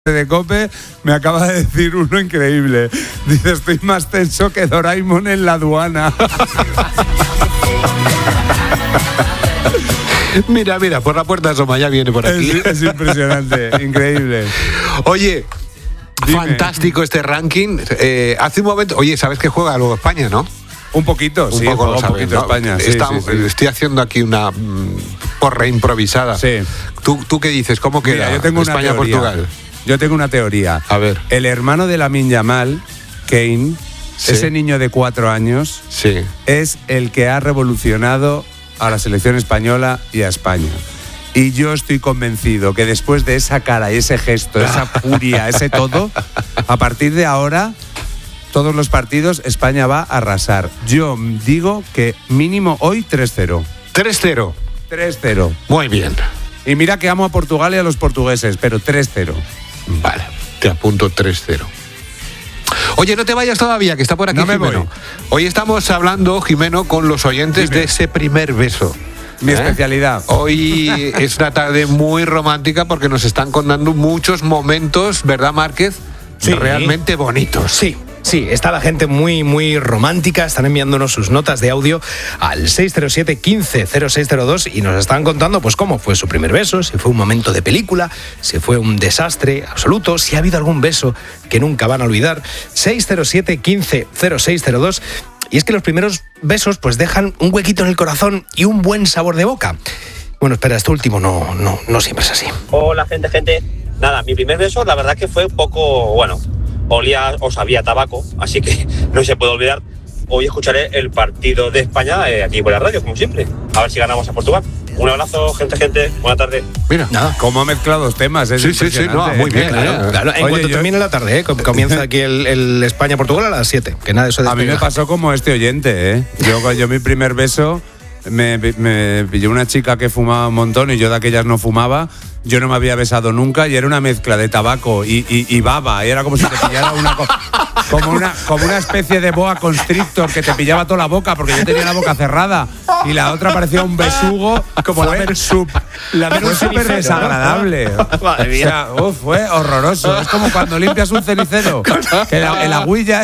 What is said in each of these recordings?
de COPE me acaba de decir uno increíble. Dice, estoy más tenso que Doraemon en la aduana. Mira, por la puerta asoma, ya viene por aquí. Es impresionante, increíble. Oye, dime. Fantástico este ranking. Hace un momento, oye, ¿sabes que juega luego España, no? Un poquito, Un sí, poco lo un sabes, poquito ¿no? España. Sí, sí. Estoy haciendo aquí una porra improvisada. Sí. ¿Tú qué dices? ¿Cómo queda? Mira, yo tengo una teoría. España-Portugal. Yo tengo una teoría. A ver. El hermano de Lamine Yamal, Kane, Sí. ese niño de 4 años, Sí. es el que ha revolucionado a la selección española y a España. Y yo estoy convencido que después de esa cara, ese gesto, esa furia, ese todo, a partir de ahora, todos los partidos, España va a arrasar. Yo digo que mínimo hoy 3-0. 3-0. 3-0. Muy bien. Y mira que amo a Portugal y a los portugueses, pero 3-0. Vale, te apunto 3-0. Oye, no te vayas todavía, que está por aquí No me Jimeno. voy. Hoy estamos hablando, Jimeno, con los oyentes Dime. de ese primer beso. Mi especialidad. Hoy es una tarde muy romántica porque nos están contando muchos momentos, ¿verdad, Márquez? Sí. Realmente bonitos. Sí, está la gente muy romántica, están enviándonos sus notas de audio al 607 15 0602 y nos están contando pues cómo fue su primer beso, si fue un momento de película, si fue un desastre absoluto, si ha habido algún beso que nunca van a olvidar. 607 15 0602. Y es que los primeros besos pues dejan un huequito en el corazón y un buen sabor de boca. Bueno, espera, este último no siempre es así. Hola, gente. Nada, mi primer beso, la verdad que fue un poco, bueno, olía o sabía a tabaco, así que no se puede olvidar. Hoy escucharé el partido de España aquí por la radio, como siempre. A ver si ganamos a Portugal. Un abrazo, gente. Buena tarde. Mira. Nada. Cómo ha mezclado los temas, es Sí, impresionante, no, muy bien. Claro, en Oye, cuanto yo- termine la tarde, comienza aquí el España-Portugal a las 7, que nada de eso A mí me despega. pasó como este oyente, ¿eh? Yo mi primer beso me pilló una chica que fumaba un montón y yo de aquellas no fumaba. Yo no me había besado nunca y era una mezcla de tabaco y baba. Y era como si te pillara como una especie de boa constrictor que te pillaba toda la boca porque yo tenía la boca cerrada y la otra parecía un besugo. Como fue lamer fue un súper cenicero, ¿no? desagradable. Madre mía. O sea, fue horroroso. Es como cuando limpias un cenicero, que el agüilla es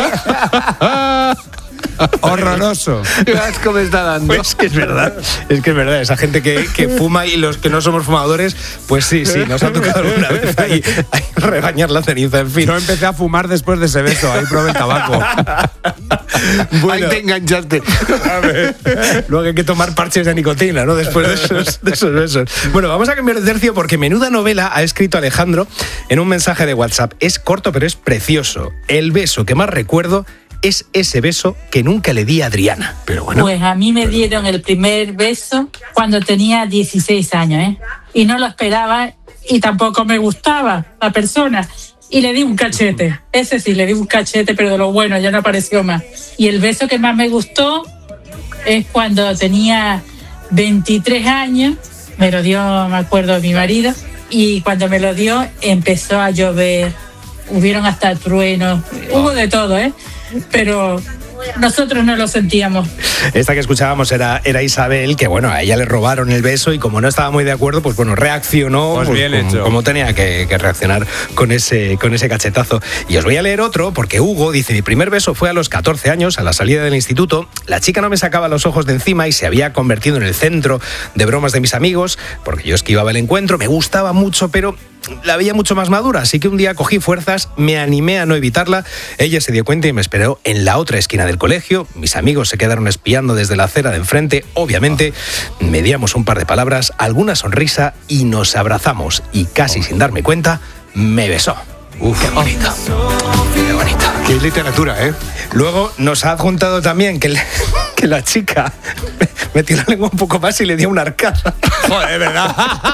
horroroso. ¿Qué asco me está dando? Pues que es verdad, esa gente que fuma y los que no somos fumadores, pues sí, nos ha tocado alguna vez ahí rebañar la ceniza, en fin. Yo empecé a fumar después de ese beso, ahí probé el tabaco. Ahí te enganchaste. Luego hay que tomar parches de nicotina, ¿no? Después de esos besos. Bueno, vamos a cambiar de tercio porque menuda novela ha escrito Alejandro en un mensaje de WhatsApp. Es corto, pero es precioso. El beso que más recuerdo es ese beso que nunca le di a Adriana. Pero bueno. Pues a mí me dieron el primer beso cuando tenía 16 años, ¿eh? Y no lo esperaba y tampoco me gustaba la persona. Y le di un cachete. Ese sí, le di un cachete, pero de lo bueno, ya no apareció más. Y el beso que más me gustó es cuando tenía 23 años. Me lo dio, me acuerdo, mi marido. Y cuando me lo dio, empezó a llover. Hubieron hasta truenos. Hubo de todo, ¿eh? Pero nosotros no lo sentíamos. Esta que escuchábamos era Isabel, que bueno, a ella le robaron el beso y como no estaba muy de acuerdo, pues bueno, reaccionó Pues bien hecho. como tenía que reaccionar con ese cachetazo. Y os voy a leer otro, porque Hugo dice, mi primer beso fue a los 14 años, a la salida del instituto. La chica no me sacaba los ojos de encima y se había convertido en el centro de bromas de mis amigos, porque yo esquivaba el encuentro, me gustaba mucho, pero la veía mucho más madura, así que un día cogí fuerzas, me animé a no evitarla, ella se dio cuenta y me esperó en la otra esquina del colegio, mis amigos se quedaron espiando desde la acera de enfrente, obviamente, mediamos un par de palabras, alguna sonrisa y nos abrazamos y casi sin darme cuenta, me besó. ¡Qué bonito! ¡Qué bonito! Qué literatura, ¿eh? Luego nos ha adjuntado también que la chica metió la lengua un poco más y le dio una arcada. Joder, ¿verdad?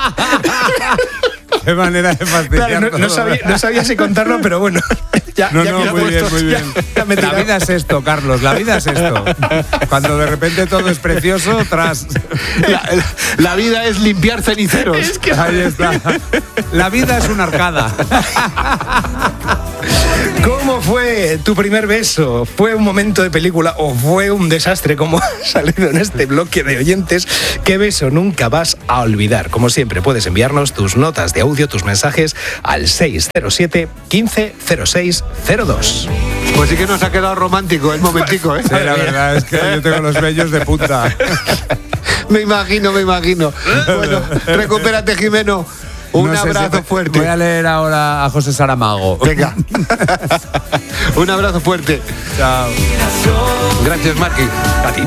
Qué manera de fastidiar. Claro, no sabía si contarlo, pero bueno. Ya No, que lo he muy bien, puesto, muy bien. ya me he La tirado. vida es esto, Carlos, la vida es esto. Cuando de repente todo es precioso, tras... La vida es limpiar ceniceros. Ahí está. La vida es una arcada. ¿Cómo ¿Cómo fue tu primer beso? ¿Fue un momento de película o fue un desastre como ha salido en este bloque de oyentes? ¿Qué beso nunca vas a olvidar? Como siempre, puedes enviarnos tus notas de audio, tus mensajes al 607 15 06 02. Pues sí que nos ha quedado romántico el momentico, ¿eh? Sí, la verdad es que yo tengo los vellos de punta. Me imagino. Bueno, recupérate, Jimeno. Un No sé abrazo si fuerte. Voy a leer ahora a José Saramago. Venga. Un abrazo fuerte. Chao. Gracias, Marqui. A ti.